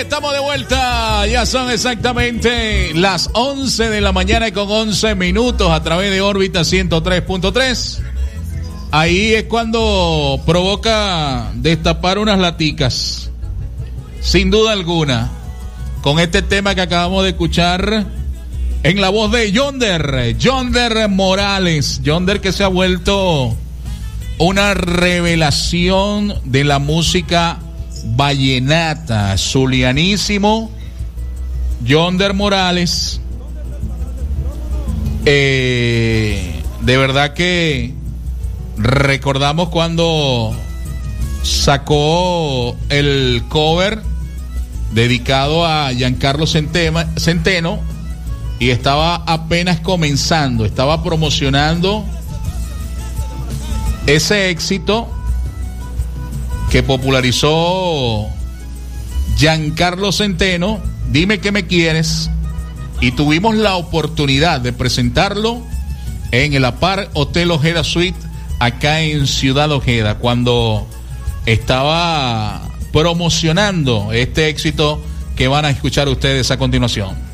estamos de vuelta. Ya son exactamente las 11 de la mañana y con 11 minutos a través de órbita 103.3. Ahí es cuando provoca destapar unas laticas, sin duda alguna, con este tema que acabamos de escuchar en la voz de Yonder Morales. Yonder, que se ha vuelto una revelación de la música vallenata, zulianísimo. Yonder Morales, de verdad que recordamos cuando sacó el cover dedicado a Giancarlo Centeno y estaba apenas comenzando, estaba promocionando ese éxito que popularizó Giancarlo Centeno, Dime que me quieres, y tuvimos la oportunidad de presentarlo en el Apar Hotel Ojeda Suite acá en Ciudad Ojeda, cuando estaba promocionando este éxito que van a escuchar ustedes a continuación.